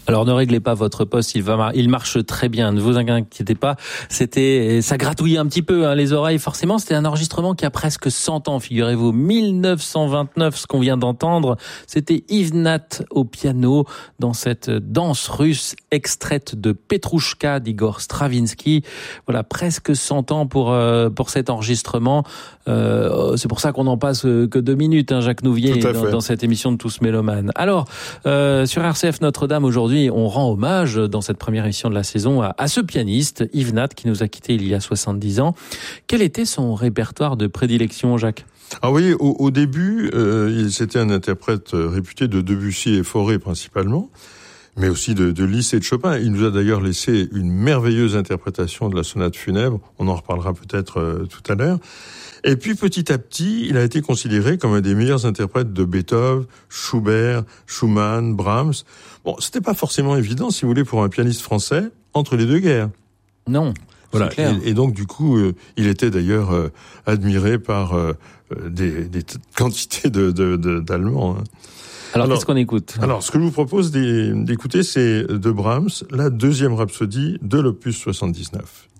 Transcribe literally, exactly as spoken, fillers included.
Alors ne réglez pas votre poste, il va, il marche très bien, ne vous inquiétez pas. C'était, ça gratouillait un petit peu hein, les oreilles forcément. C'était un enregistrement qui a presque cent ans, figurez-vous, mille neuf cent vingt-neuf, ce qu'on vient d'entendre. C'était Yves Nat au piano dans cette danse russe extraite de Petrouchka d'Igor Stravinsky. Voilà, presque cent ans pour euh, pour cet enregistrement. Euh, c'est pour ça qu'on n'en passe que deux minutes, hein, Jacques Nouvier, dans, dans cette émission de Tous Mélomanes. Alors, euh, sur R C F Notre-Dame aujourd'hui, on rend hommage dans cette première émission de la saison à, à ce pianiste, Yves Nat, qui nous a quittés il y a soixante-dix ans. Quel était son répertoire de prédilection, Jacques ? Ah oui, au, au début, euh, c'était un interprète réputé de Debussy et Fauré principalement, mais aussi de, de Liszt et de Chopin. Il nous a d'ailleurs laissé une merveilleuse interprétation de la sonate funèbre. On en reparlera peut-être euh, tout à l'heure. Et puis petit à petit, il a été considéré comme un des meilleurs interprètes de Beethoven, Schubert, Schumann, Brahms. Bon, c'était pas forcément évident, si vous voulez, pour un pianiste français, entre les deux guerres. Non, voilà. C'est clair. Et, et donc, du coup, euh, il était d'ailleurs euh, admiré par euh, des, des t- quantités de, de, de, d'Allemands. Hein. Alors, alors, qu'est-ce qu'on écoute ? Alors, ce que je vous propose d'écouter, c'est de Brahms, la deuxième rhapsodie de l'opus soixante-dix-neuf.